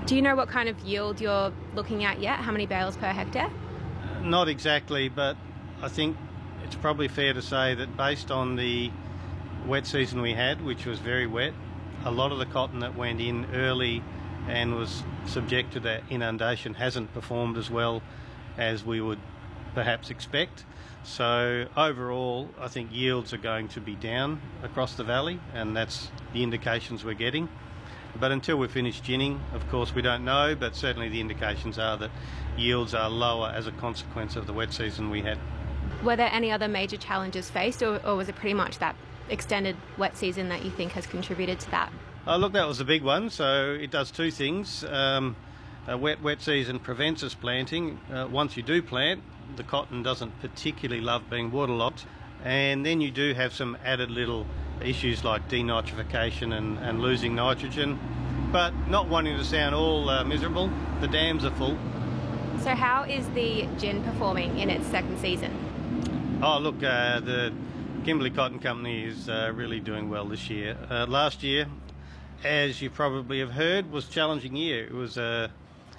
Do you know what kind of yield you're looking at yet? How many bales per hectare? Not exactly, but I think it's probably fair to say that based on the wet season we had, which was very wet, a lot of the cotton that went in early and was subject to that inundation hasn't performed as well as we would perhaps expect. So overall, I think yields are going to be down across the valley, and that's the indications we're getting. But until we finish ginning, of course, we don't know, but certainly the indications are that yields are lower as a consequence of the wet season we had. Were there any other major challenges faced, or was it pretty much that extended wet season that you think has contributed to that? Oh, look, that was a big one. So it does two things. A wet season prevents us planting. Once you do plant, the cotton doesn't particularly love being waterlogged. And then you do have some added little issues like denitrification and losing nitrogen. But not wanting to sound all miserable, the dams are full. So how is the gin performing in its second season? Oh, look, the Kimberley Cotton Company is really doing well this year. Last year, as you probably have heard, was a challenging year. It was our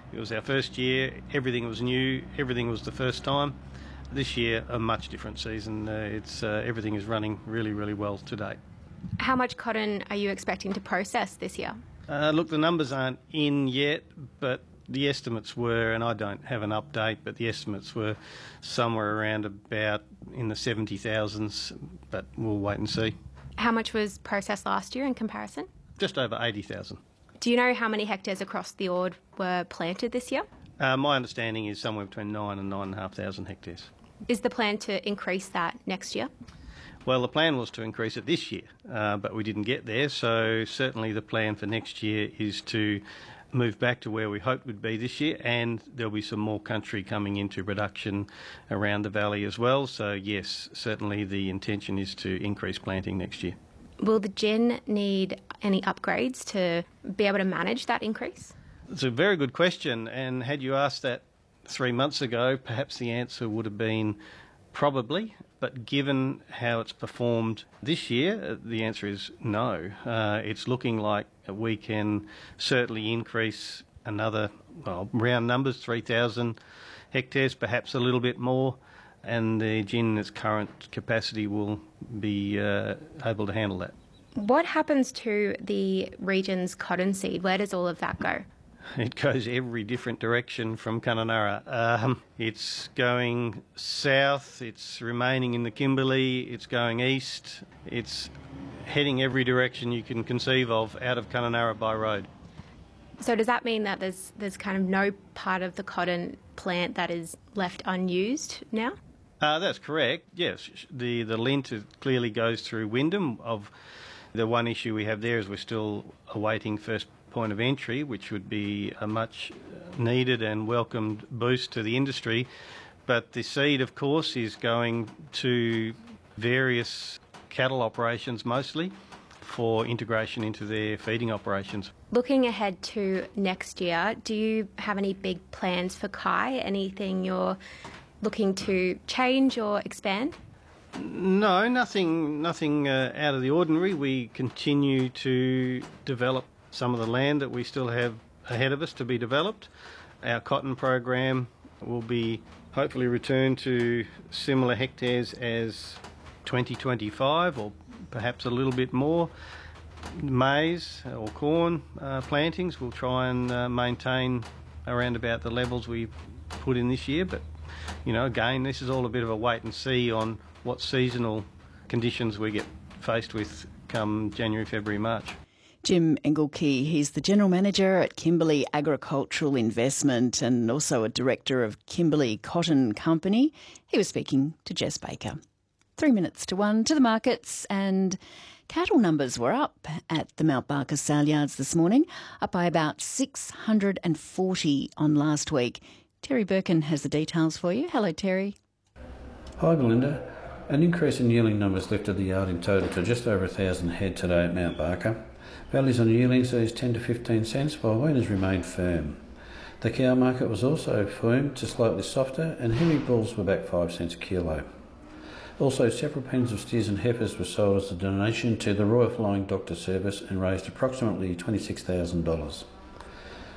first year. Everything was new. Everything was the first time. This year, a much different season. Everything is running really, really well to date. How much cotton are you expecting to process this year? Look, the numbers aren't in yet, but the estimates were, and I don't have an update, but the estimates were somewhere around about in the 70,000s, but we'll wait and see. How much was processed last year in comparison? Just over 80,000. Do you know how many hectares across the Ord were planted this year? My understanding is somewhere between 9 and 9,500 hectares. Is the plan to increase that next year? Well, the plan was to increase it this year, but we didn't get there, so certainly the plan for next year is to move back to where we hoped would be this year, and there'll be some more country coming into production around the valley as well. So yes, certainly the intention is to increase planting next year. Will the gin need any upgrades to be able to manage that increase? It's a very good question, and had you asked that 3 months ago, perhaps the answer would have been probably, but given how it's performed this year, the answer is no. It's looking like we can certainly increase another, round numbers, 3,000 hectares, perhaps a little bit more, and the gin in its current capacity will be able to handle that. What happens to the region's cottonseed? Where does all of that go? It goes every different direction from Kununurra. It's going south, it's remaining in the Kimberley, it's going east, it's heading every direction you can conceive of out of Kununurra by road. So does that mean that there's kind of no part of the cotton plant that is left unused now? That's correct, yes. The lint clearly goes through Wyndham. The one issue we have there is we're still awaiting first point of entry, which would be a much needed and welcomed boost to the industry. But the seed, of course, is going to various cattle operations mostly for integration into their feeding operations. Looking ahead to next year, do you have any big plans for Kai? Anything you're looking to change or expand? No, nothing out of the ordinary. We continue to develop some of the land that we still have ahead of us to be developed. Our cotton program will be hopefully returned to similar hectares as 2025 or perhaps a little bit more. Maize or corn plantings will try and maintain around about the levels we put in this year, but again, this is all a bit of a wait and see on what seasonal conditions we get faced with come January, February, March. Jim Engelke, he's the General Manager at Kimberley Agricultural Investment and also a Director of Kimberley Cotton Company. He was speaking to Jess Baker. 3 minutes to 1 to the markets, and cattle numbers were up at the Mount Barker sale yards this morning, up by about 640 on last week. Terry Birkin has the details for you. Hello, Terry. Hi, Belinda. An increase in yearling numbers lifted the yard in total to just over 1,000 head today at Mount Barker. Values on yearlings eased 10 to 15 cents while weaners remained firm. The cow market was also firm to slightly softer, and heavy bulls were back 5 cents a kilo. Also, several pens of steers and heifers were sold as a donation to the Royal Flying Doctor Service and raised approximately $26,000.